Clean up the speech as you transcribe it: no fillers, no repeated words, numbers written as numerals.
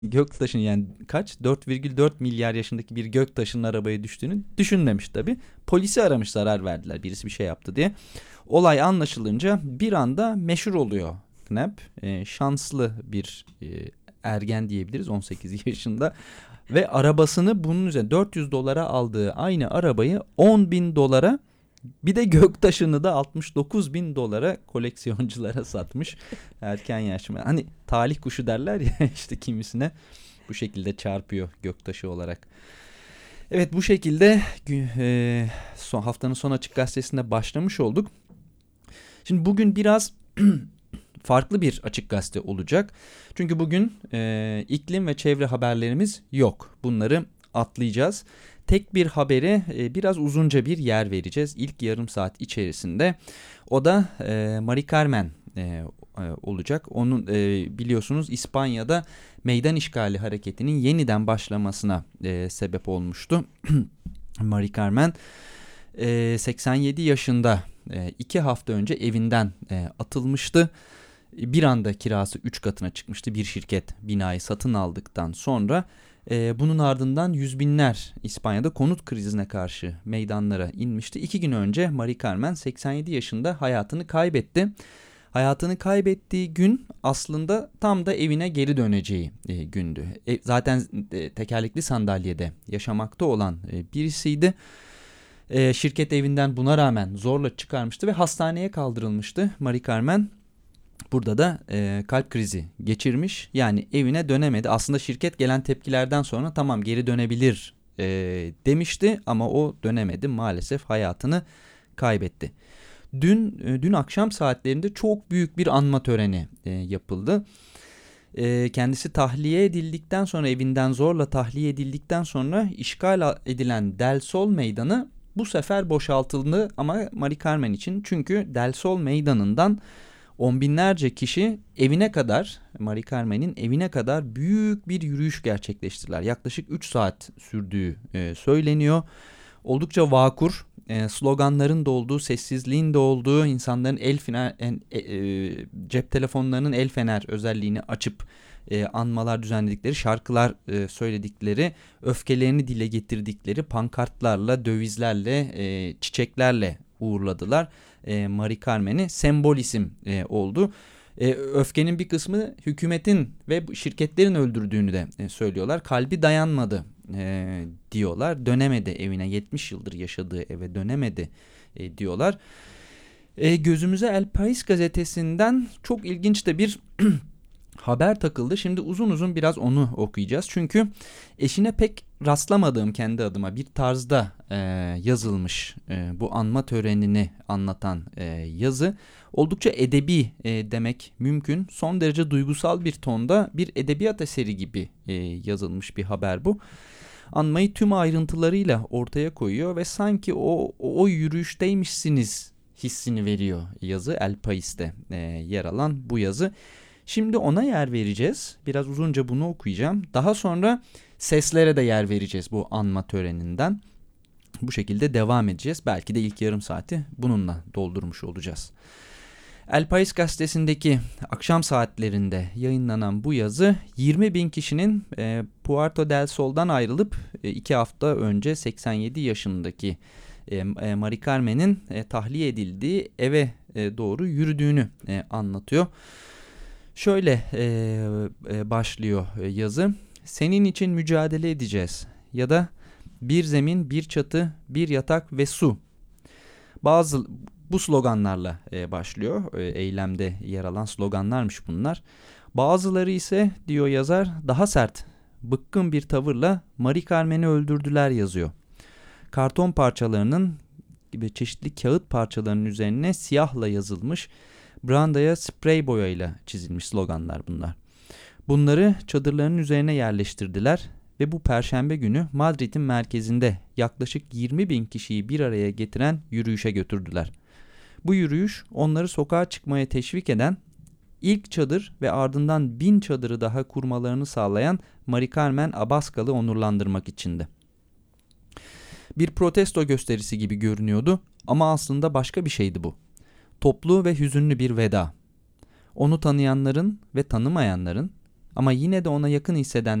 göktaşın yani kaç 4,4 milyar yaşındaki bir göktaşının arabaya düştüğünü düşünmemiş tabii. Polisi aramış, zarar verdiler, birisi bir şey yaptı diye. Olay anlaşılınca bir anda meşhur oluyor Knapp. Şanslı bir ergen diyebiliriz, 18 yaşında. Ve arabasını bunun üzerine 400 dolara aldığı aynı arabayı 10 bin dolara, bir de göktaşını da 69 bin dolara koleksiyonculara satmış erken yaşta. Hani talih kuşu derler ya işte, kimisine bu şekilde çarpıyor göktaşı olarak. Evet, bu şekilde haftanın son Açık Gazetesi'nde başlamış olduk. Şimdi bugün biraz farklı bir Açık Gazete olacak. Çünkü bugün iklim ve çevre haberlerimiz yok. Bunları atlayacağız. Tek bir habere biraz uzunca bir yer vereceğiz ilk yarım saat içerisinde. O da Mari Carmen olacak. Onun biliyorsunuz İspanya'da meydan işgali hareketinin yeniden başlamasına sebep olmuştu. Mari Carmen 87 yaşında 2 hafta önce evinden atılmıştı. Bir anda kirası 3 katına çıkmıştı. Bir şirket binayı satın aldıktan sonra bunun ardından yüz binler İspanya'da konut krizine karşı meydanlara inmişti. 2 gün önce Mari Carmen 87 yaşında hayatını kaybetti. Hayatını kaybettiği gün aslında tam da evine geri döneceği gündü. Zaten tekerlekli sandalyede yaşamakta olan birisiydi. Şirket evinden buna rağmen zorla çıkarmıştı ve hastaneye kaldırılmıştı Mari Carmen. Burada da kalp krizi geçirmiş, yani evine dönemedi. Aslında şirket gelen tepkilerden sonra tamam geri dönebilir demişti ama o dönemedi, maalesef hayatını kaybetti. Dün akşam saatlerinde çok büyük bir anma töreni yapıldı. Kendisi tahliye edildikten sonra, evinden zorla tahliye edildikten sonra işgal edilen Del Sol meydanı bu sefer boşaltıldı ama Mari Carmen için, çünkü Del Sol meydanından on binlerce kişi evine kadar, Mari Carmen'in evine kadar büyük bir yürüyüş gerçekleştirdiler. Yaklaşık 3 saat sürdüğü söyleniyor. Oldukça vakur, sloganların da olduğu, sessizliğin de olduğu, insanların cep telefonlarının el fener özelliğini açıp anmalar düzenledikleri, şarkılar söyledikleri, öfkelerini dile getirdikleri, pankartlarla, dövizlerle, çiçeklerle uğurladılar. Mari Carmen'i sembol isim oldu. Öfkenin bir kısmı hükümetin ve şirketlerin öldürdüğünü de söylüyorlar. Kalbi dayanmadı diyorlar. Dönemedi evine, 70 yıldır yaşadığı eve dönemedi diyorlar. Gözümüze El País gazetesinden çok ilginç de bir haber takıldı. Şimdi uzun uzun biraz onu okuyacağız. Çünkü eşine pek rastlamadığım, kendi adıma bir tarzda yazılmış bu anma törenini anlatan yazı. Oldukça edebi demek mümkün. Son derece duygusal bir tonda bir edebiyat eseri gibi yazılmış bir haber bu. Anmayı tüm ayrıntılarıyla ortaya koyuyor ve sanki o yürüyüşteymişsiniz hissini veriyor yazı. El País'te yer alan bu yazı. Şimdi ona yer vereceğiz. Biraz uzunca bunu okuyacağım. Daha sonra seslere de yer vereceğiz bu anma töreninden. Bu şekilde devam edeceğiz. Belki de ilk yarım saati bununla doldurmuş olacağız. El País gazetesindeki akşam saatlerinde yayınlanan bu yazı 20 bin kişinin Puerto del Sol'dan ayrılıp 2 hafta önce 87 yaşındaki Mari Carmen'in tahliye edildiği eve doğru yürüdüğünü anlatıyor. Şöyle başlıyor yazı. Senin için mücadele edeceğiz. Ya da bir zemin, bir çatı, bir yatak ve su. Bu sloganlarla başlıyor. Eylemde yer alan sloganlarmış bunlar. Bazıları ise, diyor yazar, daha sert, bıkkın bir tavırla Mari Carmen'i öldürdüler yazıyor. Karton parçalarının gibi çeşitli kağıt parçalarının üzerine siyahla yazılmış, brandaya sprey boyayla çizilmiş sloganlar bunlar. Bunları çadırların üzerine yerleştirdiler ve bu perşembe günü Madrid'in merkezinde yaklaşık 20 bin kişiyi bir araya getiren yürüyüşe götürdüler. Bu yürüyüş onları sokağa çıkmaya teşvik eden, ilk çadır ve ardından 1000 çadırı daha kurmalarını sağlayan Mari Carmen Abascal'ı onurlandırmak içindi. Bir protesto gösterisi gibi görünüyordu ama aslında başka bir şeydi bu. Toplu ve hüzünlü bir veda. Onu tanıyanların ve tanımayanların, Ama yine de ona yakın hisseden